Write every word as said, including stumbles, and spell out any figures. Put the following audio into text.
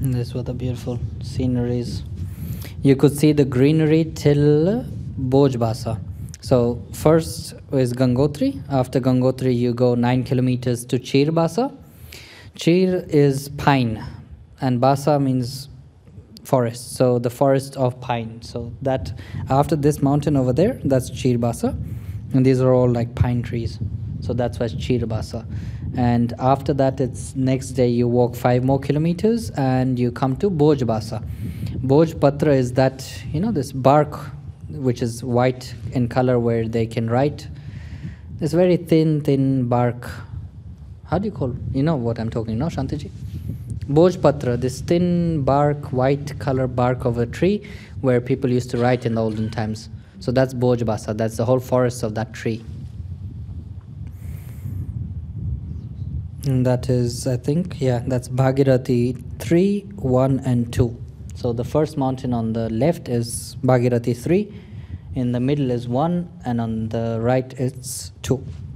This was the beautiful sceneries. You could see the greenery till Bojbasa. So first is Gangotri. After Gangotri, you go nine kilometers to Chirbasa. Chir is pine, and Basa means forest. So the forest of pine. So that after this mountain over there, that's Chirbasa, and these are all like pine trees. So that's why it's Chirbasa. And after that, it's next day you walk five more kilometers and you come to Bojbasa. Bojpatra is that, you know, this bark which is white in color where they can write. This very thin, thin bark. How do you call it? You know what I'm talking, no, Shantiji? Bojpatra, this thin bark, white color bark of a tree where people used to write in the olden times. So that's Bojbasa. That's the whole forest of that tree. And that is, I think, yeah, that's Bhagirathi three, one, and two. So the first mountain on the left is Bhagirathi three, in the middle is one, and on the right it's two.